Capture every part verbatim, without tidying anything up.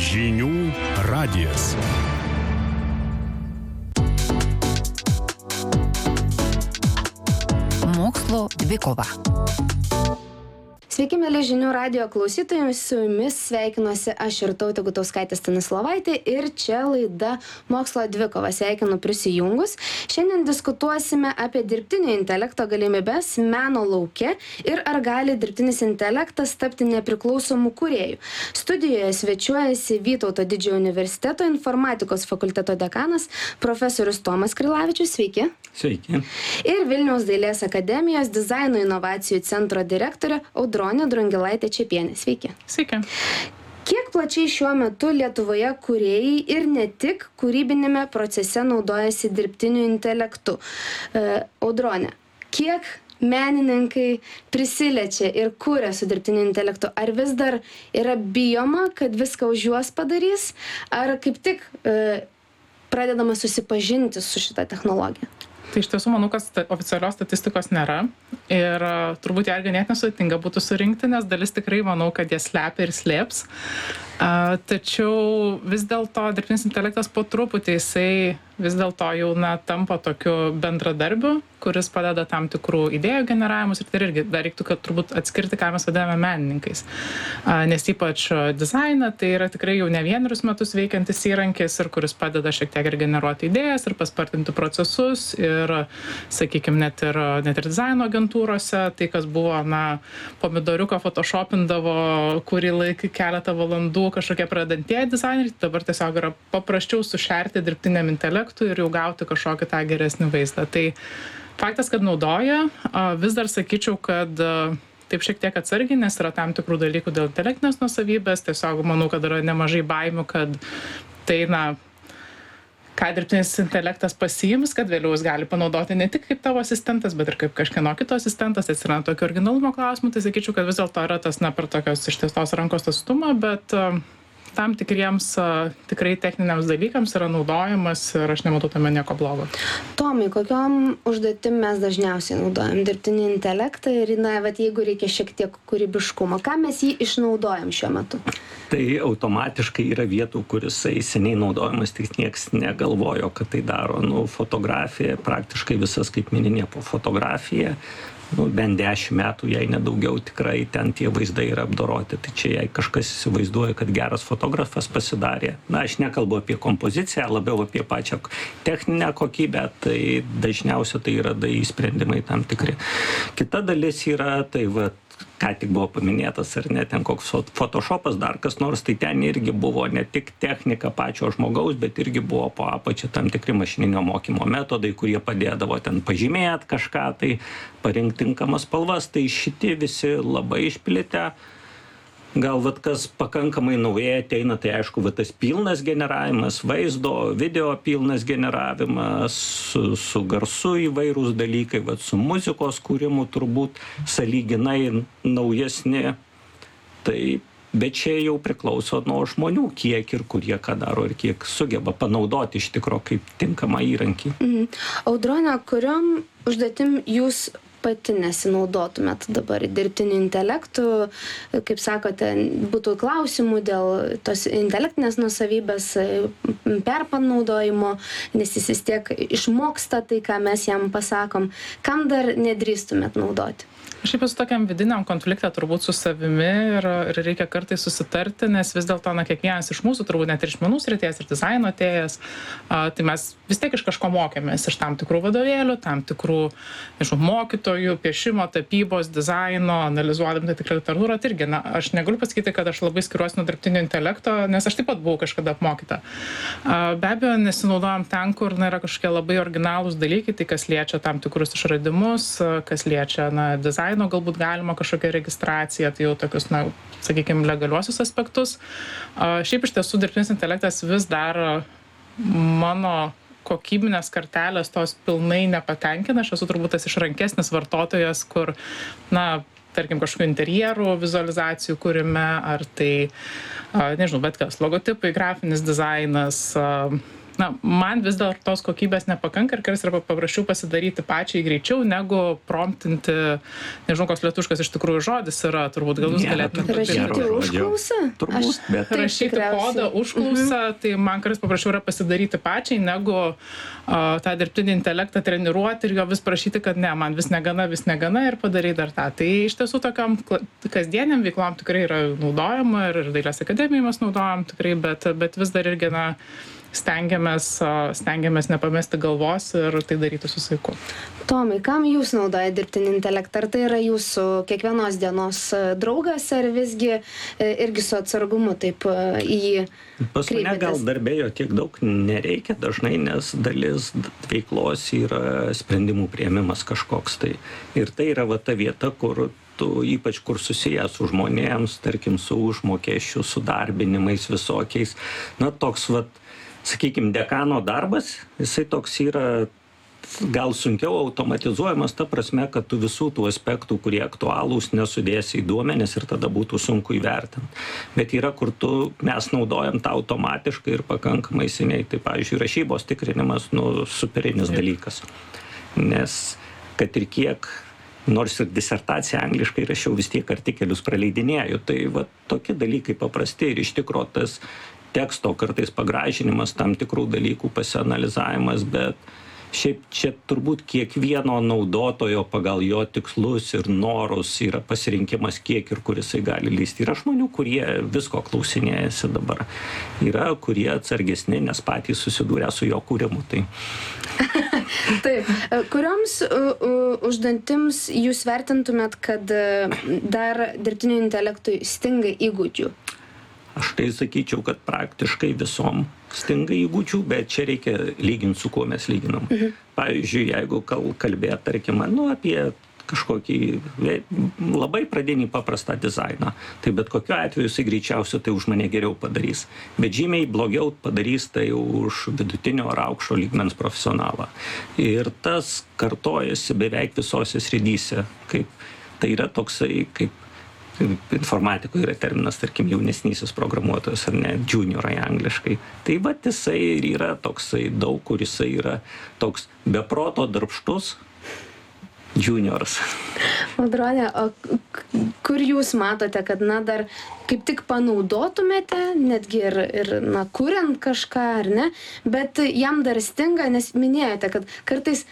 Žinių radijas. Mokslo dvikova. Sveiki, mėly Žinių radijo klausytojai, su jumis sveikinuosi aš Irtautė Gutauskaitė Stanislovaitė ir čia laida Mokslo dvikova. Sveikinu prisijungus. Šiandien diskutuosime apie dirbtinio intelekto galimybes meno lauke ir ar gali dirbtinis intelektas tapti nepriklausomų kūrėjų. Studijoje svečiuojasi Vytauto Didžiojo universiteto informatikos fakulteto dekanas profesorius Tomas Krilavičius. Sveiki. Sveiki. Ir Vilniaus dailės akademijos dizaino inovacijų centro direktorė Audronė Drungilaitė Čepienė. Sveiki. Sveiki. Kiek plačiai šiuo metu Lietuvoje kūrėjai ir ne tik kūrybinėme procese naudojasi dirbtiniu intelektu? E, Audronė, kiek menininkai prisiliečia ir kuria su dirbtiniu intelektu? Ar vis dar yra bijoma, kad viską už juos padarys? Ar kaip tik e, pradedama susipažinti su šita technologija? Tai iš tiesų manau, kad sta- oficialios statistikos nėra ir uh, turbūt ją ganėtinai sudėtinga būtų surinkti, nes dalis tikrai manau, kad jie slepia ir slėps. Uh, tačiau vis dėlto dirbtinis intelektas po truputį jisai vis dėlto jau na, tampa tokiu bendradarbiu, kuris padeda tam tikrų idėjų generavimus ir tai irgi dar reiktų, kad turbūt atskirti, ką mes vadiname menininkais. Uh, nes ypač dizainą tai yra tikrai jau ne vienerius metus veikiantis įrankis ir kuris padeda šiek tiek ir generuoti idėjas ir paspartinti procesus ir, sakykime, net ir, net ir dizaino agentūrose, tai kas buvo, na, pomidoriuką photoshopindavo kurį laiką keletą valandų kažkokie pradantieji dizaineriai, dabar tiesiog yra paprasčiau sušerti dirbtiniam intelektui ir jau gauti kažkokį tą geresnį vaizdą. Tai faktas, kad naudoja, vis dar sakyčiau, kad taip šiek tiek atsargiai, nes yra tam tikrų dalykų dėl intelektinės nuosavybės, tiesiog manau, kad yra nemažai baimių, kad tai, na, ką dirbtinis intelektas pasiims, kad vėliau jis gali panaudoti ne tik kaip tavo asistentas, bet ir kaip kažkieno kito asistentas, tai yra tokio originalumo klausimų, tai sakyčiau, kad vis dėlto yra tas, na, per tokios ištiestos rankos atstumą, bet uh, tam tikriems uh, tikrai techniniams dalykams yra naudojamas ir aš nematau tame nieko blogo. Tomai, kokiom užduotim mes dažniausiai naudojam dirbtinį intelektą ir, na, vat, jeigu reikia šiek tiek kūrybiškumo, ką mes jį išnaudojam šiuo metu? Tai automatiškai yra vietų, kuris seniai naudojamas, tik nieks negalvojo, kad tai daro. Nu, fotografija, praktiškai visas skaitmeninė fotografija, nu, bent dešimt metų, jei nedaugiau, tikrai ten tie vaizdai yra apdoroti. Tai čia jei kažkas įsivaizduoja, kad geras fotografas pasidarė. Na, aš nekalbu apie kompoziciją, labiau apie pačią techninę kokybę, tai dažniausiai tai yra D A I sprendimai tam tikri. Kita dalis yra, tai va, ką tik buvo paminėtas, ar ne, ten koks Photoshopas, dar kas nors, tai ten irgi buvo ne tik technika pačio žmogaus, bet irgi buvo po apačia tam tikri mašininio mokymo metodai, kurie padėdavo ten pažymėti kažką, tai parinkti tinkamas spalvas, tai šitie visi labai išplitę. Gal vat kas pakankamai naujai ateina, tai aišku, vat tas pilnas generavimas, vaizdo, video pilnas generavimas, su, su garsu įvairūs dalykai, vat su muzikos kūrimu turbūt sąlyginai naujesni. Tai, bet čia jau priklauso nuo žmonių, kiek ir kurie ką daro ir kiek sugeba panaudoti iš tikro kaip tinkamą įrankį. Mhm. Audronė, kuriom užduotim jūs pati nesinaudotumėt dabar dirbtiniu intelektu, kaip sakote, būtų klausimų dėl tos intelektinės nuosavybės perpanaudojimo, nes jis vis tiek išmoksta tai, ką mes jam pasakom. Kam dar nedrįstumėt naudoti? Aš esu tokiam vidiniam konflikte turbūt su savimi ir, ir reikia kartais susitarti, nes vis dėlto, na, kiekvienas iš mūsų, turbūt net ir iš menų srities ir dizaino atėjęs, a, tai mes vis tiek iš kažko mokėmės, iš tam tikrų vadovėlių, tam tikrų, nežinau, mokytojų, piešimo, tapybos, dizaino, analizuodami tai tikrą literatūrą. Tai irgi, na, aš negaliu pasakyti, kad aš labai skiriuosi nuo dirbtinio intelekto, nes aš taip pat buvau kažkada apmokyta. A, be abejo, nesinaudojam ten, kur na, yra kažkokie labai originalūs dalykai, tai kas liečia tam tikrus išradimus, kas liečia, na, dizainą, galbūt galima kažkokią registraciją, tai jau tokius, na, sakykime, legaliuosius aspektus. A, šiaip iš tiesų dirbtinis intelektas vis dar mano kokybinės kartelės tos pilnai nepatenkina. Aš esu turbūt tas išrankesnis vartotojas, kur, na, tarkim, kažkokių interjerų vizualizacijų kūrime, ar tai, a, nežinau, bet kas, logotipai, grafinis dizainas, a, na, man vis dar tos kokybės nepakanka ir kartais yra paprasčiau pasidaryti pačiai greičiau, negu promptinti, nežinau, koks lietuviškas iš tikrųjų žodis yra, turbūt gal jūs galėtumėte rašyti užklausą. Turbūt, bet rašyti kodą užklausą, mhm. tai man kartais paprasčiau yra pasidaryti pačiai, negu uh, tą dirbtinį intelektą treniruoti ir jo vis prašyti, kad ne, man vis negana, vis negana ir padarai dar tą. Tai iš tiesų tokiam kasdieniam veiklom tikrai yra naudojama ir dailės akademijai mes naudojam tikrai, bet, bet vis dar irgi na, stengiamės, stengiamės nepamesti galvos ir tai daryti su saiku. Tomai, kam jūs naudojate dirbtinį intelektą? Ar tai yra jūsų kiekvienos dienos draugas, ar visgi irgi su atsargumu taip į jį kreipėtės? Pas mane gal darbėjo tiek daug nereikia dažnai, nes dalis veiklos yra sprendimų priėmimas kažkoks. Tai. Ir tai yra va ta vieta, kur tu, ypač kur susijęs su žmonėms, tarkim, su užmokesčiu, su darbinimais visokiais. Na, toks, vat, sakykime, dekano darbas, jisai toks yra gal sunkiau automatizuojamas, ta prasme, kad tu visų tų aspektų, kurie aktualūs, nesudėsi į duomenis ir tada būtų sunku įvertinti. Bet yra, kur tu, mes naudojam tą automatiškai ir pakankamai seniai. Tai, pavyzdžiui, rašybos tikrinimas, nu, superinis dalykas. Nes, kad ir kiek, nors ir disertaciją angliškai rašiau, vis tiek artikelius praleidinėjau. Tai va, tokie dalykai paprasti ir iš tikro tas teksto kartais pagražinimas, tam tikrų dalykų pasianalizavimas, bet šiaip čia turbūt kiekvieno naudotojo pagal jo tikslus ir norus yra pasirinkimas, kiek ir kur jisai gali lysti. Yra žmonių, kurie visko klausinėjasi dabar. Yra, kurie atsargesni, nes patys susidūrė su jo kūrimu. Tai. Taip. Kurioms uh, uh, užduotims jūs vertintumėt, kad uh, dar dirbtinio intelektui stinga įgūdžių? Aš tai sakyčiau, kad praktiškai visom stinga įgūdžių, bet čia reikia lyginti, su kuo mes lyginam. Mhm. Pavyzdžiui, jeigu kalbėt, tarkim, nu, apie kažkokį labai pradinį paprastą dizainą, tai bet kokiu atveju jisai greičiausiai tai už mane geriau padarys. Bet žymiai blogiau padarys tai už vidutinio ar aukšto lygmens profesionalą. Ir tas kartojasi beveik visose srityse. Kaip, tai yra toksai, kaip informatikoje yra terminas, tarkim, jaunesnysis programuotojas, ar ne, juniorai angliškai. Tai va, jisai ir yra toksai daug, kur jisai yra toks beproto darbštus junioras. Audronė, o kur jūs matote, kad, na, dar kaip tik panaudotumėte, netgi ir, ir na, kuriant kažką, ar ne, bet jam dar stinga, nes minėjote, kad kartais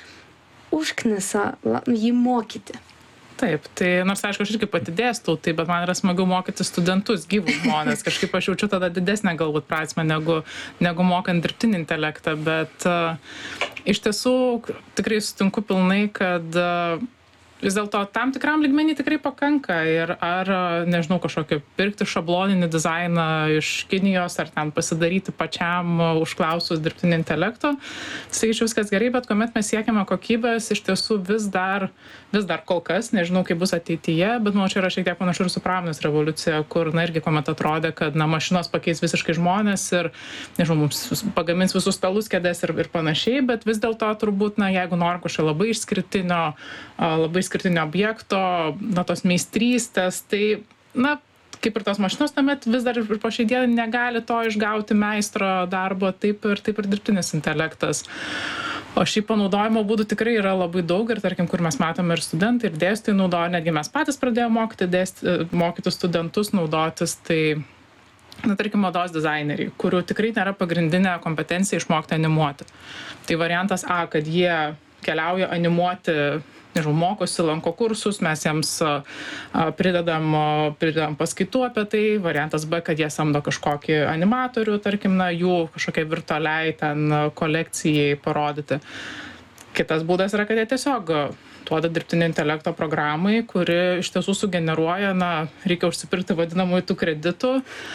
užknisa jį mokyti. Taip, tai nors, aišku, aš irgi pati dėstau, tai, bet man yra smagiau mokyti studentus, gyvus žmonės. Kažkaip aš jaučiu tada didesnę galbūt prasmę, negu, negu mokant dirbtinį intelektą, bet uh, iš tiesų tikrai sutinku pilnai, kad uh, vis dėlto tam tikram lygmenį tikrai pakanka ir ar, nežinau, kažkokį pirkti šabloninį dizainą iš Kinijos, ar ten pasidaryti pačiam užklausus dirbtinį intelektą. Sakyčiau, viskas gerai, bet kuomet mes siekiame kokybės, iš tiesų vis dar, vis dar kol kas, nežinau, kaip bus ateityje, bet man čia yra šiek tiek panašu ir su pramonės revoliucija, kur, na, irgi kuomet atrodė, kad, na, mašinos pakeis visiškai žmonės ir, nežinau, mums pagamins visus stalus, kėdes ir, ir panašiai, bet vis dėlto turbūt, na, jeigu nori kažką labai išskirtinio, labai skirtinio objekto, na, tos meistrystės, tai, na, kaip ir tos mašinos, tuomet vis dar ir po šiai dienai negali to išgauti meistro darbo, taip ir, taip ir dirbtinis intelektas. O šiaip panaudojimo būdų tikrai yra labai daug ir, tarkim, kur mes matome ir studentai, ir dėstytojai naudoja, netgi mes patys pradėjome mokyti, dėsty, mokyti studentus naudotis, tai, na, tarkim, mados dizaineriai, kurių tikrai nėra pagrindinė kompetencija išmokti animuoti. Tai variantas A, kad jie keliauja animuoti, nežinau, mokosi, lanko kursus, mes jiems a, pridedam, pridedam paskaitų apie tai. Variantas B, kad jie samdo kažkokį animatorių, tarkim, na, jų kažkokiai virtualiai ten kolekcijai parodyti. Kitas būdas yra, kad jie tiesiog duoda dirbtinio intelekto programai, kuri iš tiesų sugeneruoja, na, reikia užsipirkti vadinamųjų tų kreditų,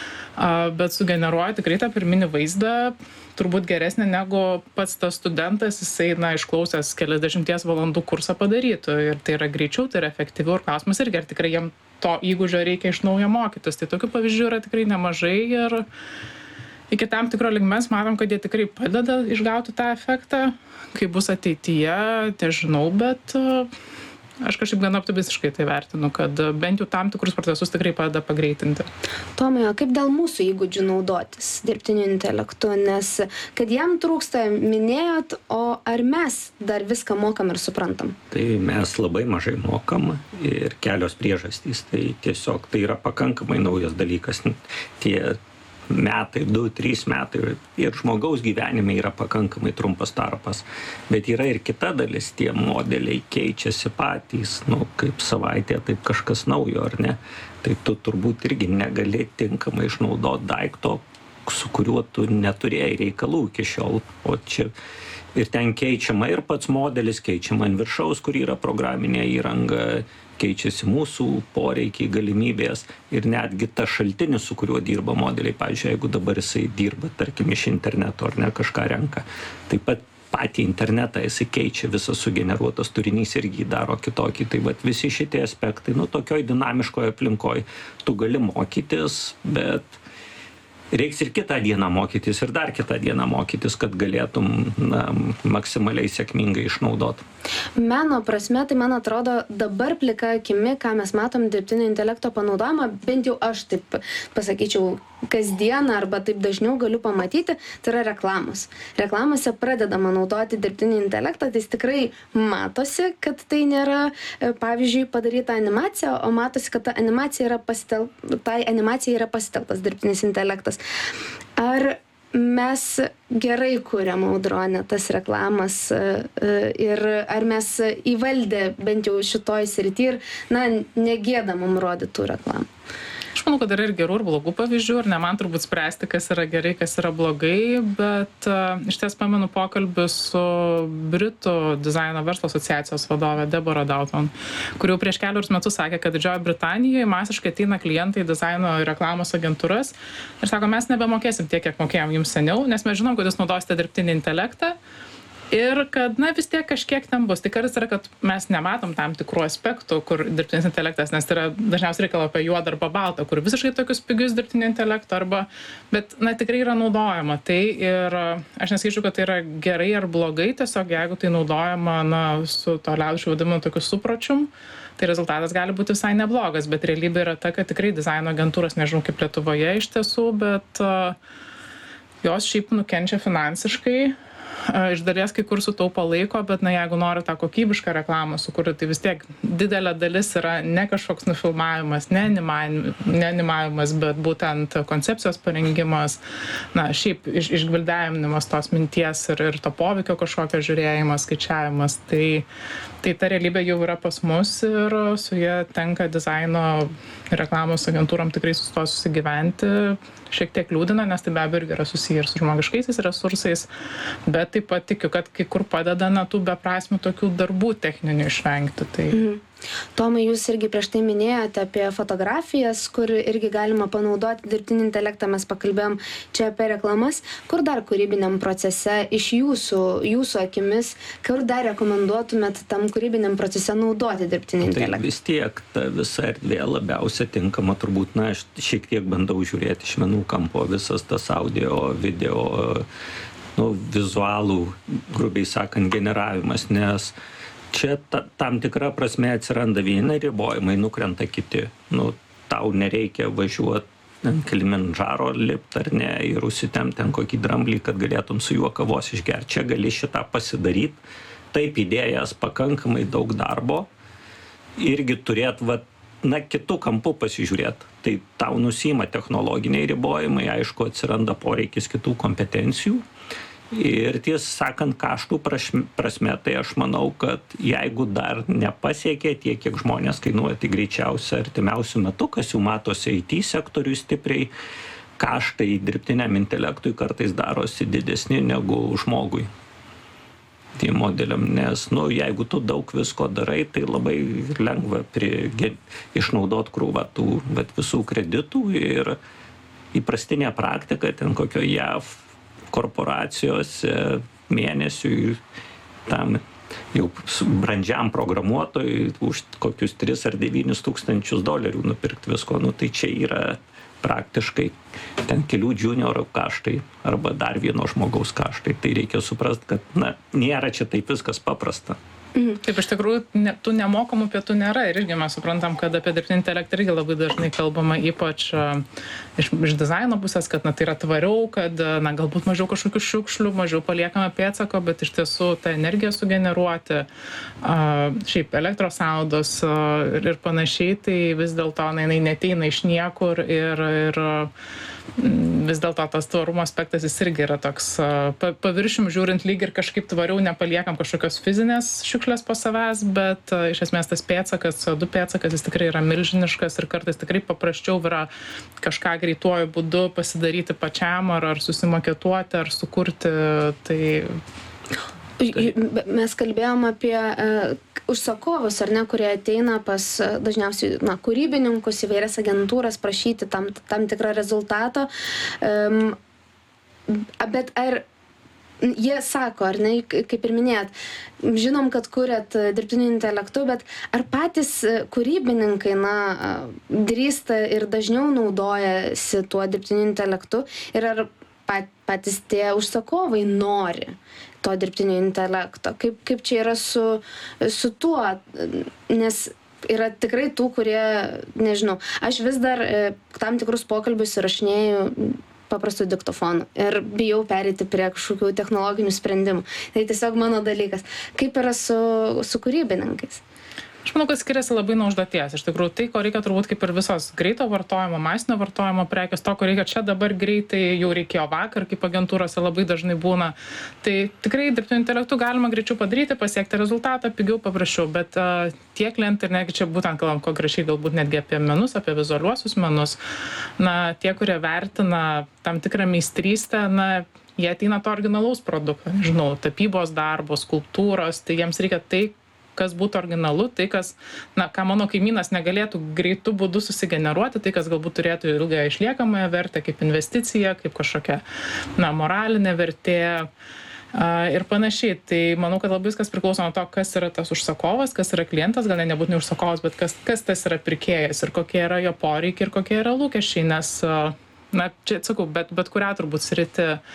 bet sugeneruoja tikrai tą pirminį vaizdą, turbūt geresnė negu pats tas studentas, jisai, na, išklausęs keliasdešimties valandų kursą padarytų. Ir tai yra greičiau, tai yra efektyviau. Ir klausimas irgi, ar tikrai jiem to įgūdžio reikia iš naujo mokytis. Tai tokių pavyzdžių yra tikrai nemažai ir iki tam tikro lygmens matom, kad jie tikrai padeda išgauti tą efektą. Kai bus ateityje, nežinau, bet aš kažkaip gana optimistiškai tai vertinu, kad bent jau tam tikrus procesus tikrai padeda pagreitinti. Tomai, o kaip dėl mūsų įgūdžių naudotis dirbtiniu intelektu, nes kad jam trūksta, minėjot, o ar mes dar viską mokam ir suprantam? Tai mes labai mažai mokam ir kelios priežastys. Tai tiesiog tai yra pakankamai naujas dalykas. Tie metai, du, trys metai ir žmogaus gyvenime yra pakankamai trumpas tarpas. Bet yra ir kita dalis, tie modeliai keičiasi patys, nu, kaip savaitė, taip kažkas naujo, ar ne? Tai tu turbūt irgi negali tinkamai išnaudoti daikto, su kuriuo tu neturėjai reikalų iki šiol. O čia ir ten keičiama ir pats modelis, keičiama ant viršaus, kur yra programinė įranga, keičiasi mūsų poreikiai, galimybės ir netgi tas šaltinis, su kuriuo dirba modeliai. Pavyzdžiui, jeigu dabar jisai dirba, tarkim, iš interneto ar ne, kažką renka, taip pat patį internetą jisai keičia, visas sugeneruotas turinys irgi daro kitokį. Tai vat visi šitie aspektai, nu, tokioj dinamiškoje aplinkoje tu gali mokytis, bet reiks ir kitą dieną mokytis, ir dar kitą dieną mokytis, kad galėtum na, maksimaliai sėkmingai išnaudoti. Meno prasme, tai man atrodo dabar plika akimi, ką mes matom dirbtinio intelekto panaudojimą, bent jau aš taip pasakyčiau, kasdieną arba taip dažniau galiu pamatyti, tai yra reklamos. Reklamose pradedama naudoti dirbtinį intelektą, tai tikrai matosi, kad tai nėra, pavyzdžiui, padaryta animacija, o matosi, kad ta animacija yra pasitel... tai animacija yra pasiteltas dirbtinis intelektas. Ar mes gerai kuriam, Audrone, tas reklamas ir ar mes įvaldę bent jau šitoj srity ir, na, negėda mum rodytų reklamų? Aš manau, kad yra ir gerų ir blogų pavyzdžių, ir ne man turbūt spręsti, kas yra gerai, kas yra blogai, bet uh, iš ties pamenu pokalbį su Britų dizaino verslo asociacijos vadove Deborah Doughton, kur jau prieš kelius metus sakė, kad Didžiojoje Britanijoje masiškai ateina klientai į dizaino ir reklamos agentūras ir sako, mes nebemokėsim tiek, kiek mokėjom jums seniau, nes mes žinom, kad jūs naudosite dirbtinį intelektą. Ir kad, na, vis tiek kažkiek ten bus. Tai kartais yra, kad mes nematom tam tikrų aspektų, kur dirbtinis intelektas, nes tai yra dažniausiai reikalo apie juodą arba baltą, kur visiškai tokius pigius dirbtinio intelekto arba, bet, na, tikrai yra naudojama. Tai ir aš nesakyčiau, kad tai yra gerai ar blogai, tiesiog jeigu tai naudojama, na, su to liaudiškai vadinamu tokiu supračium, tai rezultatas gali būti visai neblogas, bet realybė yra ta, kad tikrai dizaino agentūros, nežinau kaip Lietuvoje iš tiesų, bet uh, jos šiaip nukenčia finansiškai. Iš dalies kai kur sutaupo laiko, bet na, jeigu nori tą kokybišką reklamą sukurti, tai vis tiek didelė dalis yra ne kažkoks nufilmavimas, ne, animavimas, ne animavimas, bet būtent koncepcijos parengimas, na, šiaip iš, išgvildenimas tos minties ir, ir to poveikio kažkokio žiūrėjimas, skaičiavimas. Tai, tai ta realybė jau yra pas mus ir su jie tenka dizaino reklamos agentūram tikrai sustos susigyventi. Šiek tiek liūdina, nes tai be abejo irgi yra susiję ir su žmogiškaisiais resursais, bet taip pat tikiu, kad kai kur padeda na, tų beprasmių tokių darbų techninių išvengti. Tai... Mhm. Tomai, jūs irgi prieš tai minėjote apie fotografijas, kur irgi galima panaudoti dirbtinį intelektą, mes pakalbėjom čia apie reklamas. Kur dar kūrybiniam procese iš jūsų, jūsų akimis, kur dar rekomenduotumėt tam kūrybiniam procese naudoti dirbtinį intelektą? Tai vis tiek ta visa erdvė labiausia tinkama, turbūt, na, aš šiek tiek bandau žiūrėti iš menų kampo visas tas audio, video, nu, vizualų, grubiai sakant, generavimas, nes čia ta, tam tikra prasme atsiranda vieni ribojimai, nukrenta kiti. Nu, tau nereikia važiuoti ant Kilimandžaro lipt ar ne ir užsitempt ten kokį dramblį, kad galėtum su juo kavos išgerti. Čia gali šitą pasidaryti. Taip įdėjęs pakankamai daug darbo. Irgi turėt, va, na, kitų kampų pasižiūrėti. Tai tau nusima technologiniai ribojimai, aišku, atsiranda poreikis kitų kompetencijų. Ir tiesą sakant, kaštų prasme, tai aš manau, kad jeigu dar nepasiekė tiek, kiek žmonės kainuoja, tai greičiausia artimiausių metų, kas jau matosi I T sektoriui stipriai, kaštai dirbtiniam intelektui kartais darosi didesni negu žmogui. Tai modeliam, nes, nu, jeigu tu daug visko darai, tai labai lengva prie, išnaudot krūvą tų bet, visų kreditų ir įprastinė praktika ten kokio J A V korporacijose mėnesiui tam jau brandžiam programuotojui už kokius tris ar devynis tūkstančius dolerių nupirkti visko, nu tai čia yra praktiškai ten kelių juniorų kaštai arba dar vieno žmogaus kaštai. Tai reikia suprasti, kad na, nėra čia taip viskas paprasta. Mhm. Taip, iš tikrųjų, ne, tų nemokamų pietų nėra ir irgi mes suprantam, kad apie dirbtinį intelektą irgi labai dažnai kalbama, ypač uh, iš, iš dizaino pusės, kad na, tai yra tvariau, kad na, galbūt mažiau kažkokių šiukšlių, mažiau paliekame pėdsako, bet iš tiesų tą energiją sugeneruoti, uh, šiaip elektros sąnaudos uh, ir, ir panašiai, tai vis dėlto na, jinai neteina iš niekur ir, ir vis dėlto tas tvarumo aspektas jis irgi yra toks pa, paviršium žiūrint lyg ir kažkaip tvariau nepaliekam kažkokios fizinės šiukšlės po savęs, bet iš esmės tas pėdsakas, C O du pėdsakas jis tikrai yra milžiniškas ir kartais tikrai paprasčiau yra kažką greituoju būdu pasidaryti pačiam ar, ar susimaketuoti ar sukurti. Tai Mes kalbėjom apie uh, užsakovus, ar ne, kurie ateina pas uh, dažniausiai na, kūrybininkus, įvairias agentūras prašyti tam, tam tikrą rezultato. Um, bet ar jie sako, ar ne, kaip ir minėjot, žinom, kad kuriat dirbtiniu intelektu, bet ar patys kūrybininkai na, drįsta ir dažniau naudojasi tuo dirbtiniu intelektu ir ar pat, patys tie užsakovai nori to dirbtinio intelekto? Kaip, kaip čia yra su, su tuo? Nes yra tikrai tų, kurie, nežinau, aš vis dar tam tikrus pokalbius įrašinėju paprastu diktofonu ir bijau pereiti prie kažkokių technologinių sprendimų. Tai tiesiog mano dalykas. Kaip yra su, su kūrybininkais? Aš manau, kad skiriasi labai nuo užduoties. Iš tikrųjų, tai, ko reikia turbūt kaip ir visos greito vartojimo, masinio vartojimo prekės, to, ko reikia čia dabar greitai, jau reikėjo vakar, kaip agentūrose labai dažnai būna. Tai tikrai dirbtiniu intelektu galima greičiau padaryti, pasiekti rezultatą, pigiau, paprasčiau, bet uh, tie klientai, ir negi čia būtent kalbam konkrečiai galbūt netgi apie menus, apie vizualiuosius menus, na, tie, kurie vertina tam tikrą meistrystę, na, jie ateina to originalaus produkto, nežinau, tapybos darbo, skulptūros, tai jiems reikia tai, kas būtų originalu, tai kas, na, ką mano kaimynas negalėtų greitų būdų susigeneruoti, tai kas galbūt turėtų ilgą išliekamąją vertę, kaip investicija, kaip kažkokia, na, moralinė vertė a, ir panašiai. Tai manau, kad labai viskas priklauso nuo to, kas yra tas užsakovas, kas yra klientas, gal ne nebūtinai užsakovas, bet kas, kas tas yra pirkėjas ir kokie yra jo poreikiai ir kokie yra lūkesčiai, nes, a, na, čia atsakau, bet, bet kurią turbūt sritį a,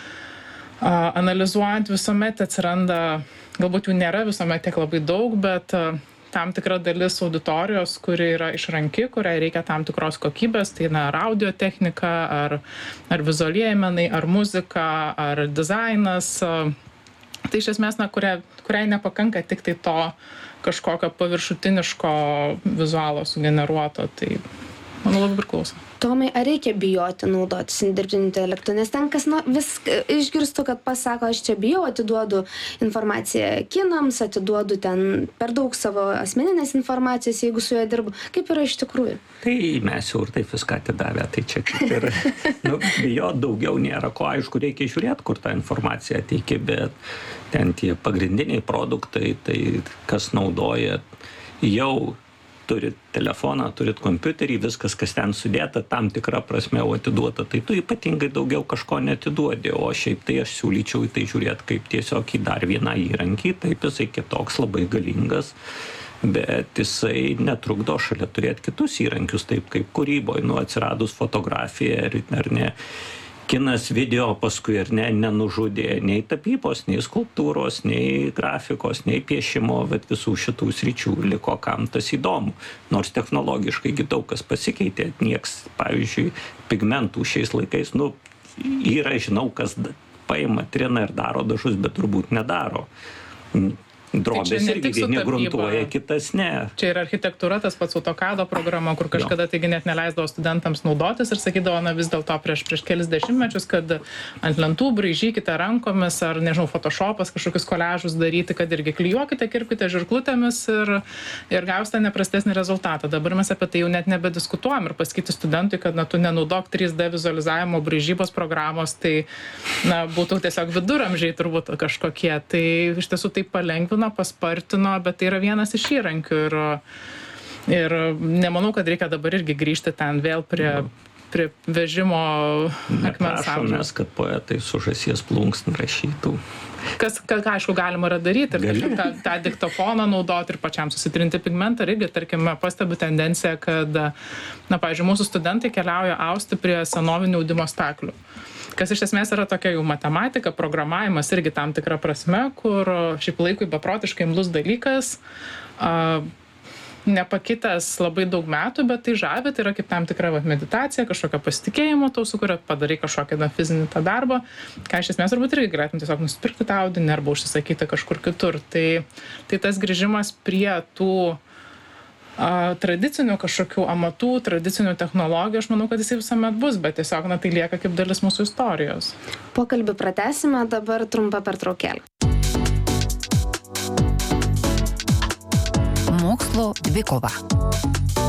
analizuojant visuomet atsiranda, galbūt jų nėra visuomet tiek labai daug, bet uh, tam tikra dalis auditorijos, kuri yra išranki, kuriai reikia tam tikros kokybės, tai na, ar audio technika, ar, ar vizualieji menai, ar muzika, ar dizainas. Uh, tai iš esmės, na, kuriai, kuriai nepakanka tik tai to kažkokio paviršutiniško vizualo sugeneruoto. Tai manau labai priklauso. Tomai, ar reikia bijoti naudotis dirbtiniu intelektu? Nes ten kas nu, vis išgirstu, kad pasako, aš čia bijau, atiduodu informaciją kinams, atiduodu ten per daug savo asmeninės informacijos, jeigu su juo dirbu. Kaip yra iš tikrųjų? Tai mes jau ir taip viską atidavę, tai čia kaip ir, nu, bijot daugiau nėra ko, aišku, reikia žiūrėti, kur tą informaciją teikia, bet ten tie pagrindiniai produktai, tai kas naudoja jau turit telefoną, turit kompiuterį, viskas, kas ten sudėta, tam tikrą prasme jau atiduota, tai tu ypatingai daugiau kažko neatiduodi, o šiaip tai aš siūlyčiau į tai žiūrėti kaip tiesiog į dar vieną įrankį, taip jisai kitoks, labai galingas, bet jisai netrukdo šalia turėti kitus įrankius, taip kaip kūryboje, nu atsiradus fotografija ar, ar ne, kinas, video paskui ir ne, nenužudė nei tapybos, nei skulptūros, nei grafikos, nei piešimo, bet visų šitų sričių liko kam tas įdomu. Nors technologiškai daug kas pasikeitė, nieks, pavyzdžiui, pigmentų šiais laikais, nu, yra, žinau, kas paima, trina ir daro dažus, bet turbūt nedaro. Drobės tai irgi vieni gruntuoja, kitas ne. Čia yra architektūra, tas pats AutoCAD programa, kur kažkada taigi net neleisdavo studentams naudotis ir sakydavo, na vis dėlto prieš, prieš kelis dešimtmečius, kad ant lentų braižykite rankomis ar, nežinau, Photoshopas kažkokius koliažus daryti, kad irgi klijuokite, kirpkite žirklutėmis ir, ir gausite neprastesnį rezultatą. Dabar mes apie tai jau net nebediskutuojam ir pasakyti studentui, kad na, tu nenaudok trys D vizualizavimo braižybos programos, tai na, būtų tiesiog viduramžiai turbūt kažkokie. Tai iš tiesų tai palengvina, paspartino, bet tai yra vienas iš įrankių ir, ir nemanau, kad reikia dabar irgi grįžti ten vėl prie, prie vežimo akmens amžiaus. Neprašomės, kad poetai su žąsies plunksna rašytų. Kas, ką, aišku, galima yra daryti, ir Gali. tą, tą diktofoną naudoti ir pačiam susitrinti pigmentą. Irgi, tarkime, pastebiu tendenciją, kad, na, pavyzdžiui, mūsų studentai keliauja austi prie senovinių audimo staklių. Kas iš esmės yra tokia jau matematika, programavimas irgi tam tikra prasme, kur šiaip laikui beprotiškai imlus dalykas, a, nepakitęs labai daug metų, bet tai žavi, tai yra kaip tam tikra va, meditacija, kažkokio pasitikėjimo tau sukuria, padarai kažkokią na, fizinį tą darbą, ką iš esmės turbūt irgi galėtum tiesiog nusipirkti tą audinį arba užsisakyti kažkur kitur. Tai, tai tas grįžimas prie tų a, tradicinių kažkokių amatų, tradicinių technologijų, aš manau, kad jisai visuomet bus, bet tiesiog na, tai lieka kaip dalis mūsų istorijos. Pokalbį pratęsime, dabar trumpa pertraukėlė. Mokslo dvikova.